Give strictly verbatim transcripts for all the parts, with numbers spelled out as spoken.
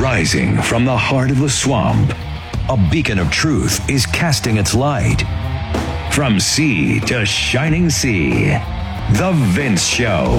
Rising from the heart of the swamp, a beacon of truth is casting its light. From sea to shining sea, The Vince Show.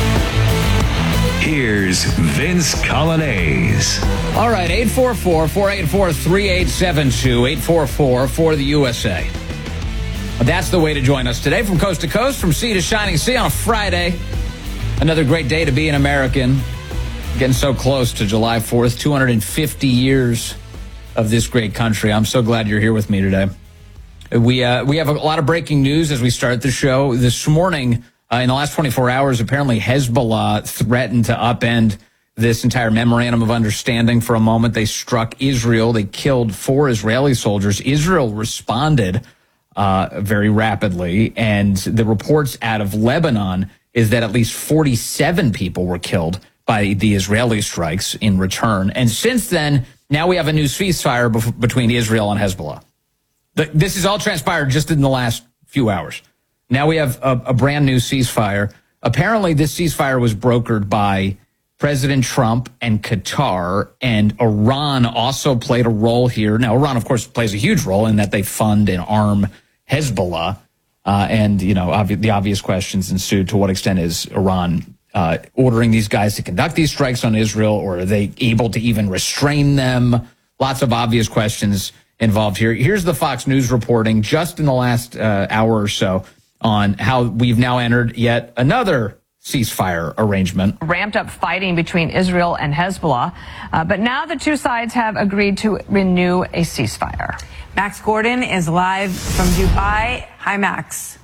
Here's Vince Coglianese. All right, eight four four, four eight four, three eight seven two, eight four four for the U S A. That's the way to join us today from coast to coast, from sea to shining sea on a Friday. Another great day to be an American. Getting so close to July fourth, two hundred fifty years of this great country. I'm so glad you're here with me today. We uh, we have a lot of breaking news as we start the show. This morning, uh, in the last twenty-four hours, apparently Hezbollah threatened to upend this entire memorandum of understanding for a moment. They struck Israel. They killed four Israeli soldiers. Israel responded uh, very rapidly, and the reports out of Lebanon is that at least forty-seven people were killed by the Israeli strikes in return. And since then, now we have a new ceasefire bef- between Israel and Hezbollah. The, this has all transpired just in the last few hours. Now we have a, a brand new ceasefire. Apparently, this ceasefire was brokered by President Trump and Qatar, and Iran also played a role here. Now, Iran, of course, plays a huge role in that they fund and arm Hezbollah. Uh, and, you know, obvi- the obvious questions ensued. To what extent is Iran uh, ordering these guys to conduct these strikes on Israel, or are they able to even restrain them? Lots of obvious questions involved here. Here's the Fox News reporting just in the last uh, hour or so on how we've now entered yet another ceasefire arrangement. Ramped up fighting between Israel and Hezbollah, uh, but now the two sides have agreed to renew a ceasefire. Max Gordon is live from Dubai. Hi, Max.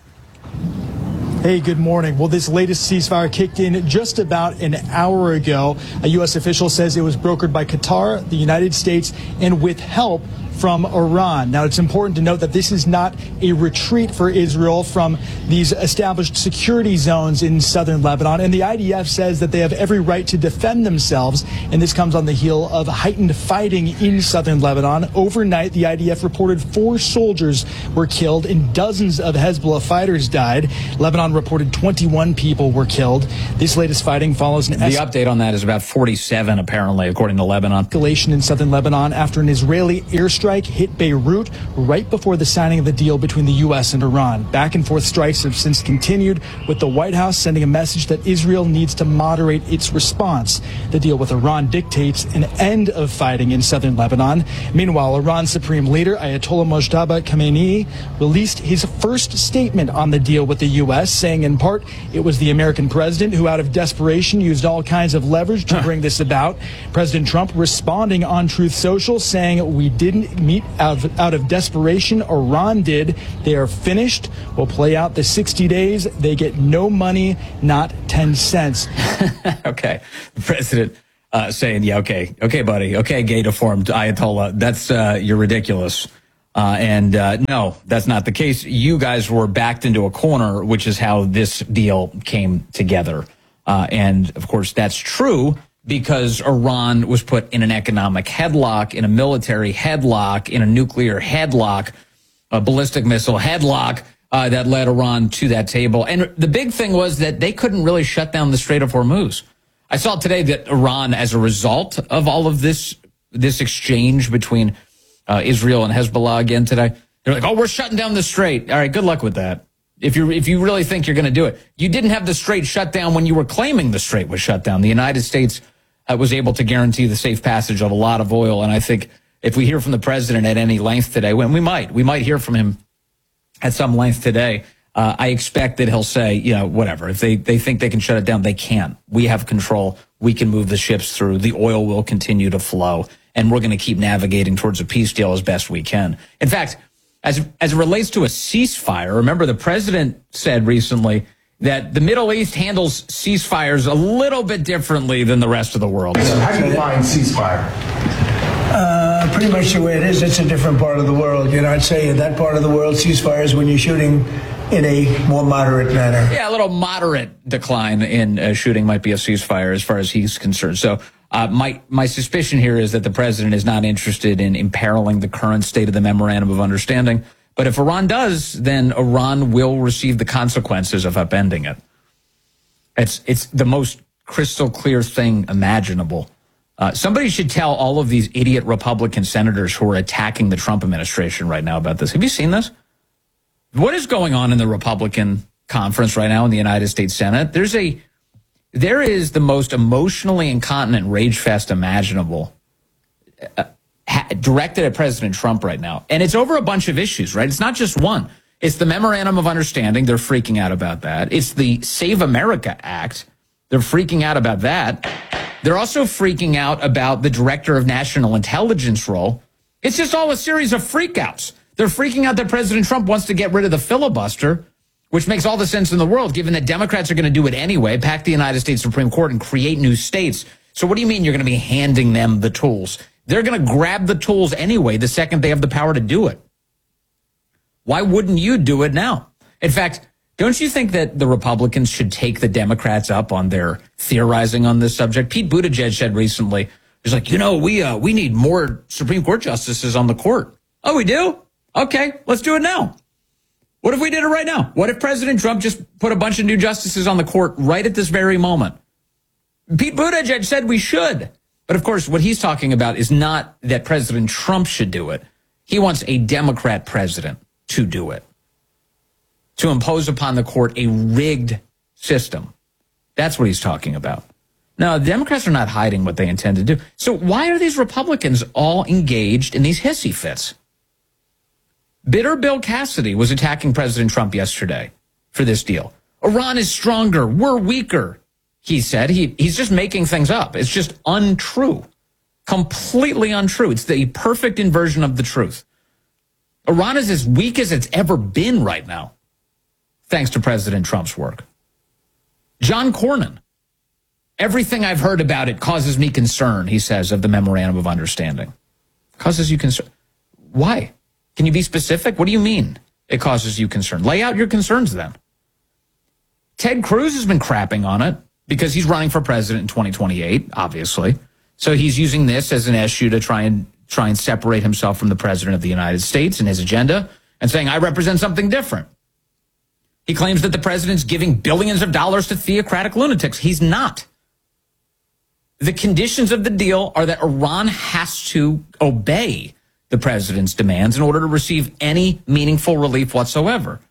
Hey, good morning. Well, this latest ceasefire kicked in just about an hour ago. A U S official says it was brokered by Qatar, the United States, and with help from Iran. Now, it's important to note that this is not a retreat for Israel from these established security zones in southern Lebanon. And the I D F says that they have every right to defend themselves. And this comes on the heel of heightened fighting in southern Lebanon. Overnight, the I D F reported four soldiers were killed and dozens of Hezbollah fighters died. Lebanon reported twenty-one people were killed. This latest fighting follows an The update on that is about forty-seven, apparently, according to Lebanon. Escalation in southern Lebanon after an Israeli airstrike hit Beirut right before the signing of the deal between the U S and Iran. Back and forth strikes have since continued, with the White House sending a message that Israel needs to moderate its response. The deal with Iran dictates an end of fighting in southern Lebanon. Meanwhile, Iran's supreme leader, Ayatollah Mojtaba Khamenei, released his first statement on the deal with the U S, saying in part it was the American president who, out of desperation, used all kinds of leverage to bring this about. President Trump responding on Truth Social, saying we didn't meet out of, out of desperation. Iran did. They are finished. We'll play out the sixty days. They get no money, not ten cents. Okay. The president uh, saying, yeah, okay, okay, buddy, okay, gay deformed Ayatollah, that's, uh, you're ridiculous. Uh, and uh, no, that's not the case. You guys were backed into a corner, which is how this deal came together. Uh, and, of course, that's true because Iran was put in an economic headlock, in a military headlock, in a nuclear headlock, a ballistic missile headlock uh, that led Iran to that table. And the big thing was that they couldn't really shut down the Strait of Hormuz. I saw today that Iran, as a result of all of this, this exchange between uh, Israel and Hezbollah again today, they're like, oh, we're shutting down the Strait. All right, good luck with that. If you if you really think you're going to do it. You didn't have the Strait shut down when you were claiming the Strait was shut down. The United States uh, was able to guarantee the safe passage of a lot of oil. And I think if we hear from the president at any length today, when we might, we might hear from him at some length today, uh, I expect that he'll say, you know, whatever. If they, they think they can shut it down, they can. We have control. We can move the ships through. The oil will continue to flow. And we're going to keep navigating towards a peace deal as best we can. In fact, As, as it relates to a ceasefire, remember the president said recently that the Middle East handles ceasefires a little bit differently than the rest of the world. How do you define ceasefire? Uh, pretty much the way it is. It's a different part of the world. You know, I'd say in that part of the world, ceasefire is when you're shooting in a more moderate manner. Yeah, a little moderate decline in uh, shooting might be a ceasefire as far as he's concerned. So uh, my my suspicion here is that the president is not interested in imperiling the current state of the memorandum of understanding. But if Iran does, then Iran will receive the consequences of upending it. It's it's the most crystal clear thing imaginable. Uh, somebody should tell all of these idiot Republican senators who are attacking the Trump administration right now about this. Have you seen this? What is going on in the Republican conference right now in the United States Senate? There's a, there is the most emotionally incontinent rage fest imaginable uh, ha- directed at President Trump right now. And it's over a bunch of issues, right? It's not just one. It's the Memorandum of Understanding. They're freaking out about that. It's the Save America Act. They're freaking out about that. They're also freaking out about the Director of National Intelligence role. It's just all a series of freakouts. They're freaking out that President Trump wants to get rid of the filibuster, which makes all the sense in the world, given that Democrats are going to do it anyway, pack the United States Supreme Court and create new states. So what do you mean you're going to be handing them the tools? They're going to grab the tools anyway the second they have the power to do it. Why wouldn't you do it now? In fact, don't you think that the Republicans should take the Democrats up on their theorizing on this subject? Pete Buttigieg said recently, he's like, you know, we uh, we need more Supreme Court justices on the court. Oh, we do? Okay, let's do it now. What if we did it right now? What if President Trump just put a bunch of new justices on the court right at this very moment? Pete Buttigieg said we should. But of course, what he's talking about is not that President Trump should do it. He wants a Democrat president to do it, to impose upon the court a rigged system. That's what he's talking about. Now, the Democrats are not hiding what they intend to do. So why are these Republicans all engaged in these hissy fits? Bitter Bill Cassidy was attacking President Trump yesterday for this deal. Iran is stronger. We're weaker, he said. He, he's just making things up. It's just untrue. Completely untrue. It's the perfect inversion of the truth. Iran is as weak as it's ever been right now, thanks to President Trump's work. John Cornyn. Everything I've heard about it causes me concern, he says, of the Memorandum of Understanding. Causes you concern. Why? Can you be specific? What do you mean it causes you concern? Lay out your concerns then. Ted Cruz has been crapping on it because he's running for president in twenty twenty-eight, obviously. So he's using this as an issue to try and try and separate himself from the president of the United States and his agenda and saying, I represent something different. He claims that the president's giving billions of dollars to theocratic lunatics. He's not. The conditions of the deal are that Iran has to obey the president's demands in order to receive any meaningful relief whatsoever.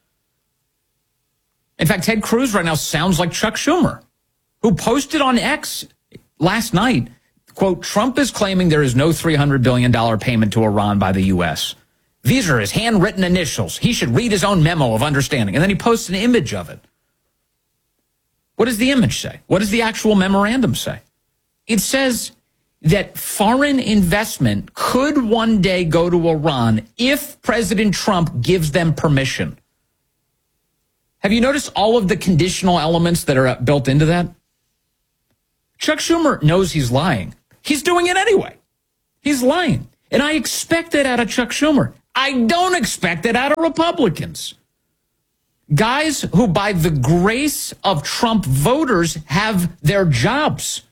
In fact, Ted Cruz right now sounds like Chuck Schumer, who posted on X last night, quote, Trump is claiming there is no three hundred billion dollars payment to Iran by the U S. These are his handwritten initials. He should read his own memo of understanding. And then he posts an image of it. What does the image say? What does the actual memorandum say? It says that foreign investment could one day go to Iran if President Trump gives them permission. Have you noticed all of the conditional elements that are built into that? Chuck Schumer knows he's lying. He's doing it anyway. He's lying. And I expect it out of Chuck Schumer. I don't expect it out of Republicans. Guys who, by the grace of Trump voters, have their jobs.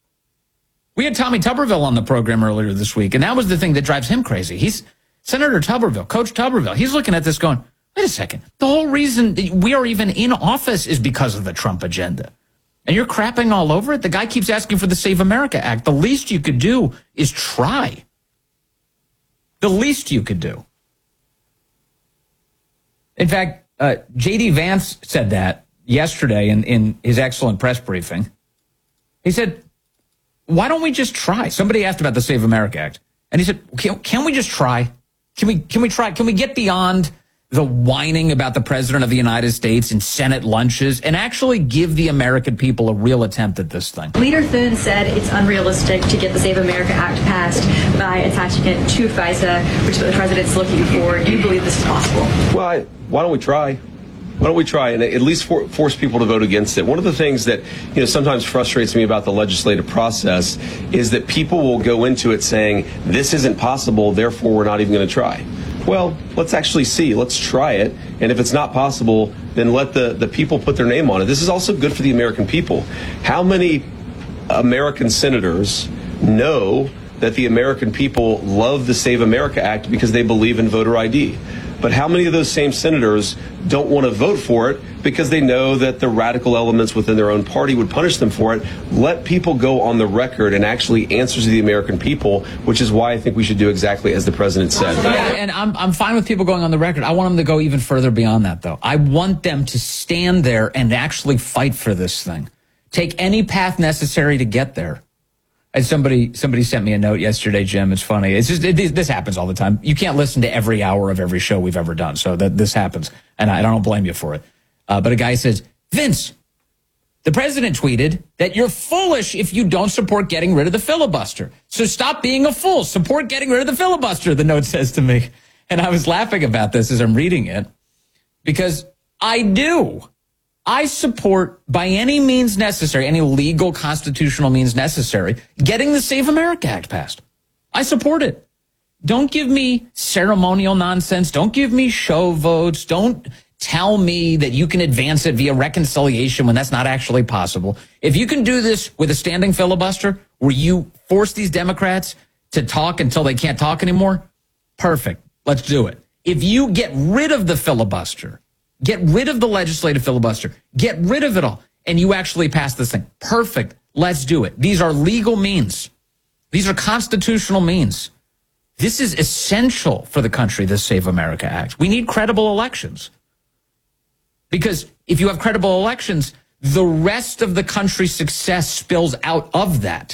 We had Tommy Tuberville on the program earlier this week, and that was the thing that drives him crazy. He's Senator Tuberville, Coach Tuberville. He's looking at this going, wait a second. The whole reason we are even in office is because of the Trump agenda. And you're crapping all over it? The guy keeps asking for the Save America Act. The least you could do is try. The least you could do. In fact, uh, J D Vance said that yesterday in, in his excellent press briefing. He said, why don't we just try? Somebody asked about the Save America Act. And he said, can, can we just try? Can we, can we try? Can we get beyond the whining about the president of the United States in Senate lunches and actually give the American people a real attempt at this thing? Leader Thune said it's unrealistic to get the Save America Act passed by attaching it to FISA, which is what the president's looking for. Do you believe this is possible? Well, I, why don't we try? Why don't we try and at least for, force people to vote against it? One of the things that, you know, sometimes frustrates me about the legislative process is that people will go into it saying, this isn't possible, therefore we're not even going to try. Well, let's actually see. Let's try it. And if it's not possible, then let the, the people put their name on it. This is also good for the American people. How many American senators know that the American people love the Save America Act because they believe in voter I D? But how many of those same senators don't want to vote for it because they know that the radical elements within their own party would punish them for it? Let people go on the record and actually answer to the American people, which is why I think we should do exactly as the president said. Yeah, and I'm, I'm fine with people going on the record. I want them to go even further beyond that, though. I want them to stand there and actually fight for this thing. Take any path necessary to get there. And somebody somebody sent me a note yesterday, Jim. It's funny. It's just it, this happens all the time. You can't listen to every hour of every show we've ever done, so that this happens, and I, I don't blame you for it. Uh, but a guy says, Vince, the president tweeted that you're foolish if you don't support getting rid of the filibuster. So stop being a fool. Support getting rid of the filibuster, the note says to me. And I was laughing about this as I'm reading it because I do. I support, by any means necessary, any legal constitutional means necessary, getting the Save America Act passed. I support it. Don't give me ceremonial nonsense. Don't give me show votes. Don't tell me that you can advance it via reconciliation when that's not actually possible. If you can do this with a standing filibuster where you force these Democrats to talk until they can't talk anymore, perfect. Let's do it. If you get rid of the filibuster, get rid of the legislative filibuster, get rid of it all, and you actually pass this thing, perfect. Let's do it. These are legal means. These are constitutional means. This is essential for the country, this Save America Act. We need credible elections. Because if you have credible elections, the rest of the country's success spills out of that.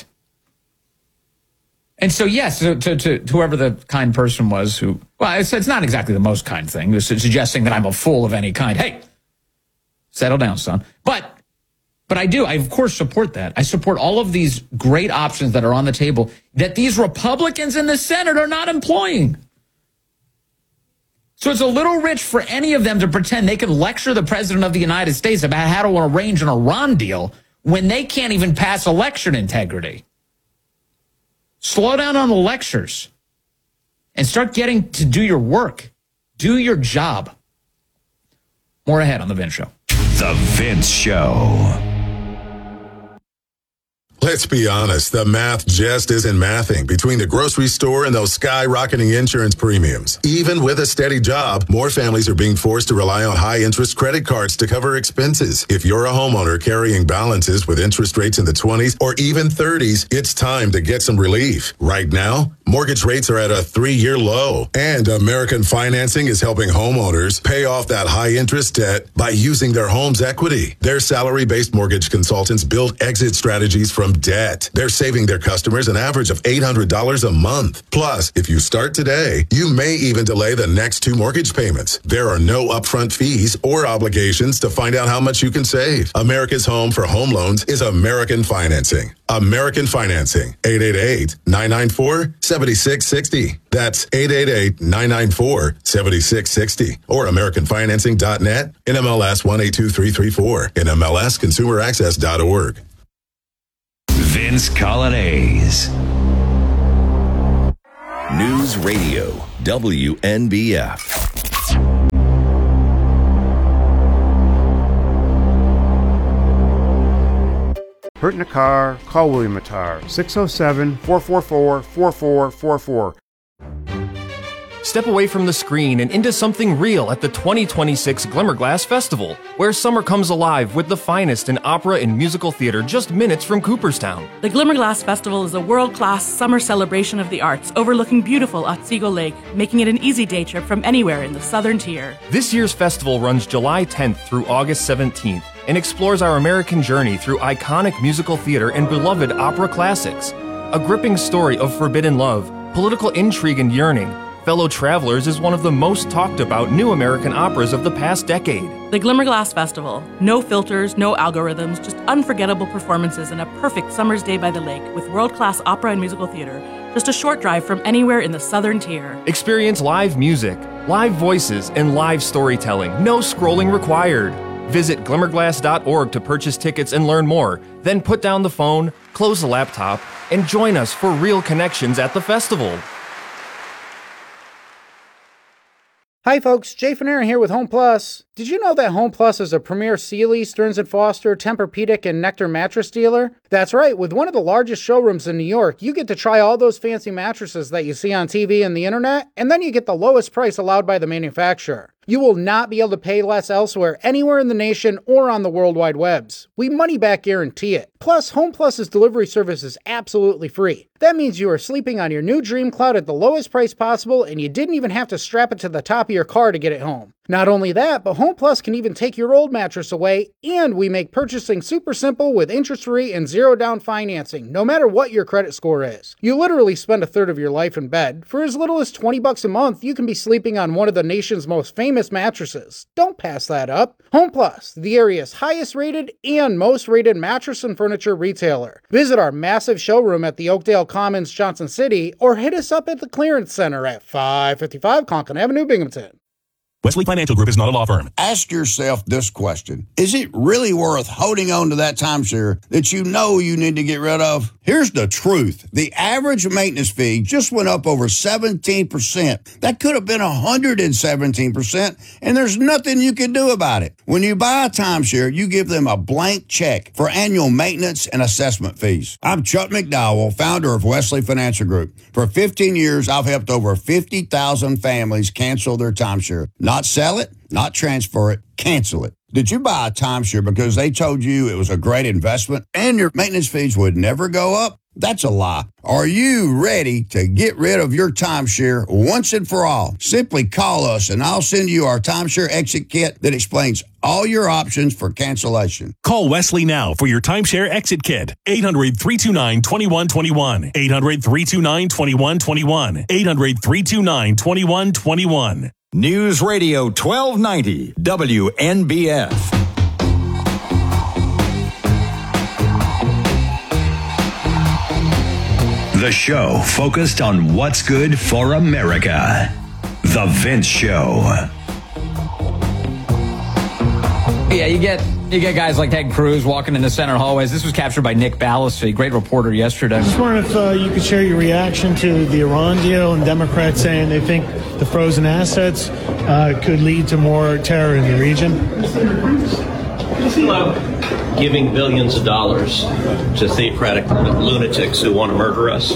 And so, yes, to, to, to whoever the kind person was who, well, it's, it's not exactly the most kind thing, it's suggesting that I'm a fool of any kind. Hey, settle down, son. But, but I do, I of course support that. I support all of these great options that are on the table that these Republicans in the Senate are not employing. So it's a little rich for any of them to pretend they can lecture the president of the United States about how to arrange an Iran deal when they can't even pass election integrity. Slow down on the lectures and start getting to do your work. Do your job. More ahead on The Vince Show. The Vince Show. Let's be honest, the math just isn't mathing between the grocery store and those skyrocketing insurance premiums. Even with a steady job, more families are being forced to rely on high-interest credit cards to cover expenses. If you're a homeowner carrying balances with interest rates in the twenties or even thirties, it's time to get some relief. Right now, mortgage rates are at a three-year low, and American Financing is helping homeowners pay off that high-interest debt by using their home's equity. Their salary-based mortgage consultants build exit strategies from debt. They're saving their customers an average of eight hundred dollars a month. Plus, if you start today, you may even delay the next two mortgage payments. There are no upfront fees or obligations to find out how much you can save. America's home for home loans is American Financing. American Financing. eight eight eight, nine nine four, seven six six zero. That's eight eight eight, nine nine four, seven six six zero. Or American Financing dot net, N M L S one eight two three three four, N M L S consumer access dot org. Vince Colonnese. News Radio, W N B F. Hurt in a car? Call William Attar, six oh seven, four four four, four four four four. Step away from the screen and into something real at the twenty twenty-six Glimmerglass Festival, where summer comes alive with the finest in opera and musical theater just minutes from Cooperstown. The Glimmerglass Festival is a world-class summer celebration of the arts overlooking beautiful Otsego Lake, making it an easy day trip from anywhere in the southern tier. This year's festival runs July tenth through August seventeenth and explores our American journey through iconic musical theater and beloved opera classics. A gripping story of forbidden love, political intrigue and yearning, Fellow Travelers is one of the most talked about new American operas of the past decade. The Glimmerglass Festival. No filters, no algorithms, just unforgettable performances and a perfect summer's day by the lake with world-class opera and musical theater. Just a short drive from anywhere in the southern tier. Experience live music, live voices, and live storytelling. No scrolling required. Visit glimmerglass dot org to purchase tickets and learn more. Then put down the phone, close the laptop, and join us for real connections at the festival. Hi folks, Jay Fanera here with Home Plus. Did you know that Home Plus is a premier Sealy, Stearns and Foster, Tempur-Pedic, and Nectar mattress dealer? That's right, with one of the largest showrooms in New York, you get to try all those fancy mattresses that you see on T V and the internet, and then you get the lowest price allowed by the manufacturer. You will not be able to pay less elsewhere, anywhere in the nation or on the World Wide Webs. We money-back guarantee it. Plus, Home Plus's delivery service is absolutely free. That means you are sleeping on your new Dream Cloud at the lowest price possible, and you didn't even have to strap it to the top of your car to get it home. Not only that, but Home Plus can even take your old mattress away, and we make purchasing super simple with interest-free and zero-down financing, no matter what your credit score is. You literally spend a third of your life in bed. For as little as twenty bucks a month, you can be sleeping on one of the nation's most famous mattresses. Don't pass that up. Home Plus, the area's highest-rated and most-rated mattress and furniture retailer. Visit our massive showroom at the Oakdale Commons, Johnson City, or hit us up at the Clearance Center at five fifty-five Conklin Avenue, Binghamton. Wesley Financial Group is not a law firm. Ask yourself this question. Is it really worth holding on to that timeshare that you know you need to get rid of? Here's the truth. The average maintenance fee just went up over seventeen percent. That could have been one hundred seventeen percent, and there's nothing you can do about it. When you buy a timeshare, you give them a blank check for annual maintenance and assessment fees. I'm Chuck McDowell, founder of Wesley Financial Group. For fifteen years, I've helped over fifty thousand families cancel their timeshare. Not sell it, not transfer it, cancel it. Did you buy a timeshare because they told you it was a great investment and your maintenance fees would never go up? That's a lie. Are you ready to get rid of your timeshare once and for all? Simply call us and I'll send you our timeshare exit kit that explains all your options for cancellation. Call Wesley now for your timeshare exit kit. eight hundred, three two nine, two one two one. eight hundred, three two nine, two one two one. eight hundred, three two nine, two one two one. News Radio twelve ninety W N B F. The show focused on what's good for America. The Vince Show. Yeah, you get you get guys like Ted Cruz walking in the center hallways. This was captured by Nick Ballasty, great reporter yesterday. I just wonder if uh, you could share your reaction to the Iran deal and Democrats saying they think the frozen assets uh, could lead to more terror in the region. Giving billions of dollars to theocratic lunatics who want to murder us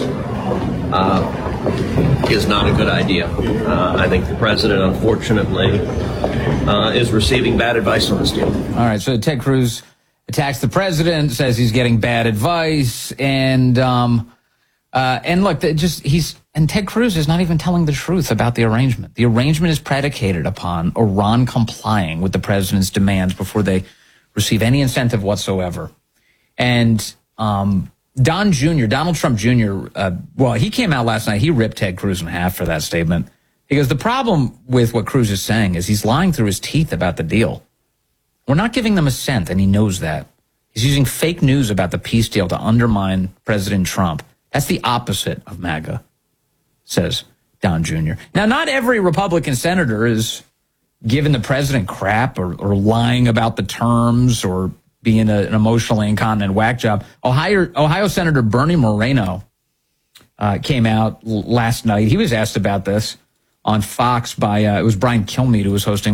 uh, is not a good idea. Uh, I think the president, unfortunately, uh, is receiving bad advice on this deal. All right, so Ted Cruz attacks the president, says he's getting bad advice, and um, uh, and look, just he's and Ted Cruz is not even telling the truth about the arrangement. The arrangement is predicated upon Iran complying with the president's demands before they receive any incentive whatsoever. And um, Don Junior, Donald Trump Junior, uh, well, he came out last night. He ripped Ted Cruz in half for that statement. He goes, the problem with what Cruz is saying is he's lying through his teeth about the deal. We're not giving them a cent, and he knows that. He's using fake news about the peace deal to undermine President Trump. That's the opposite of MAGA, says Don Junior Now, not every Republican senator is giving the president crap or, or lying about the terms or being a, an emotionally incontinent whack job. Ohio, Ohio Senator Bernie Moreno uh, came out l- last night. He was asked about this on Fox by, uh, it was Brian Kilmeade who was hosting